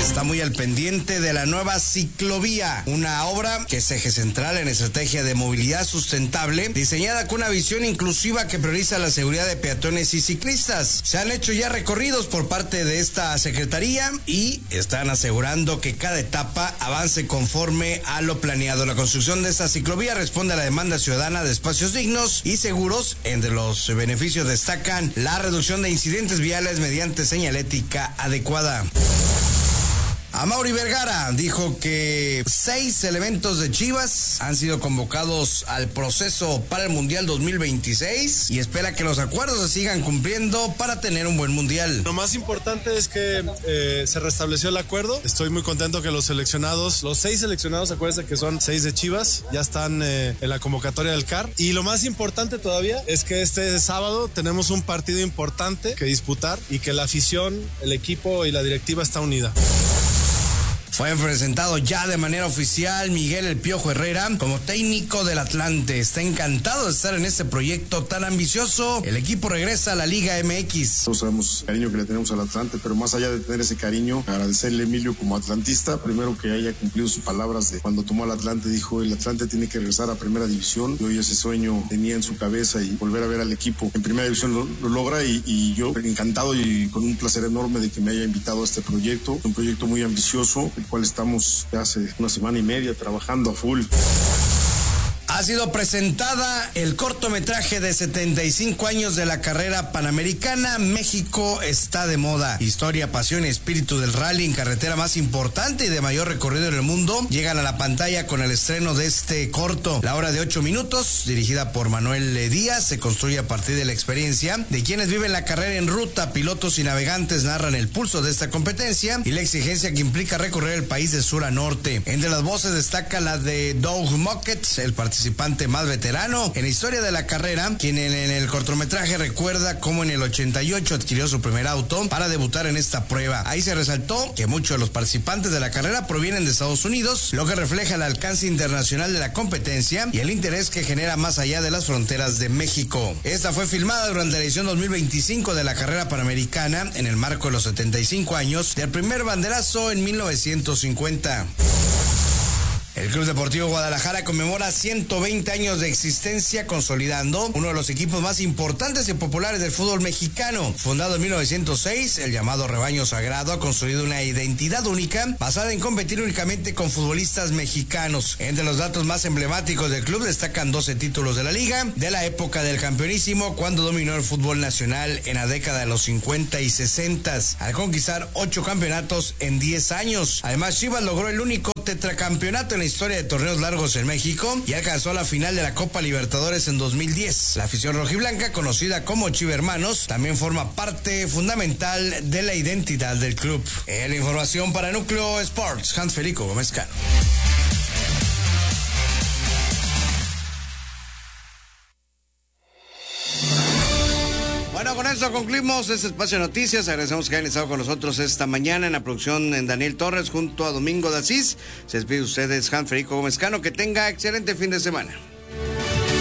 está muy al pendiente de la nueva ciclovía, una obra que es eje central en estrategia de movilidad sustentable, diseñada con una visión inclusiva que prioriza la seguridad de peatones y ciclistas. Se han hecho ya recorridos por parte de esta secretaría y están asegurando que cada etapa avance conforme a lo planeado. La construcción de esta ciclovía responde a la demanda ciudadana de espacios dignos y seguros. Entre los beneficios destacan la reducción de incidentes viales mediante señalética adecuada. Amaury Vergara dijo que 6 elementos de Chivas han sido convocados al proceso para el Mundial 2026 y espera que los acuerdos se sigan cumpliendo para tener un buen Mundial. Lo más importante es que se restableció el acuerdo. Estoy muy contento que los 6 seleccionados, acuérdense que son 6 de Chivas, ya están en la convocatoria del CAR. Y lo más importante todavía es que este sábado tenemos un partido importante que disputar y que la afición, el equipo y la directiva está unida. Fue presentado ya de manera oficial Miguel El Piojo Herrera como técnico del Atlante. Está encantado de estar en este proyecto tan ambicioso. El equipo regresa a la Liga MX. Todos sabemos el cariño que le tenemos al Atlante, pero más allá de tener ese cariño, agradecerle a Emilio como atlantista, primero que haya cumplido sus palabras de cuando tomó al Atlante, dijo el Atlante tiene que regresar a Primera División, y hoy ese sueño tenía en su cabeza y volver a ver al equipo en Primera División lo logra y yo encantado y con un placer enorme de que me haya invitado a este proyecto, un proyecto muy ambicioso, el cual estamos hace una semana y media trabajando a full. Ha sido presentada el cortometraje de 75 años de la carrera panamericana México está de moda. Historia, pasión y espíritu del rally en carretera más importante y de mayor recorrido en el mundo llegan a la pantalla con el estreno de este corto. La hora de 8 minutos, dirigida por Manuel Díaz, se construye a partir de la experiencia de quienes viven la carrera en ruta. Pilotos y navegantes narran el pulso de esta competencia y la exigencia que implica recorrer el país de sur a norte. Entre las voces destaca la de Doug Mockett, el participante más veterano en la historia de la carrera, quien en el cortometraje recuerda cómo en el 88 adquirió su primer auto para debutar en esta prueba. Ahí se resaltó que muchos de los participantes de la carrera provienen de Estados Unidos, lo que refleja el alcance internacional de la competencia y el interés que genera más allá de las fronteras de México. Esta fue filmada durante la edición 2025 de la carrera panamericana en el marco de los 75 años del primer banderazo en 1950. El Club Deportivo Guadalajara conmemora 120 años de existencia, consolidando uno de los equipos más importantes y populares del fútbol mexicano. Fundado en 1906, el llamado Rebaño Sagrado ha construido una identidad única basada en competir únicamente con futbolistas mexicanos. Entre los datos más emblemáticos del club destacan 12 títulos de la liga de la época del campeonísimo, cuando dominó el fútbol nacional en la década de los 50 y 60, al conquistar 8 campeonatos en 10 años. Además, Chivas logró el único tetracampeonato en la historia de torneos largos en México y alcanzó la final de la Copa Libertadores en 2010. La afición rojiblanca, conocida como Chivermanos, también forma parte fundamental de la identidad del club. En la información para Núcleo Sports, Hans Federico Gómez Cano. Bueno, con esto concluimos este espacio de noticias. Agradecemos que hayan estado con nosotros esta mañana en la producción en Daniel Torres junto a Domingo de Asís. Se despide ustedes, Hans Federico Gómez Cano. Que tenga excelente fin de semana.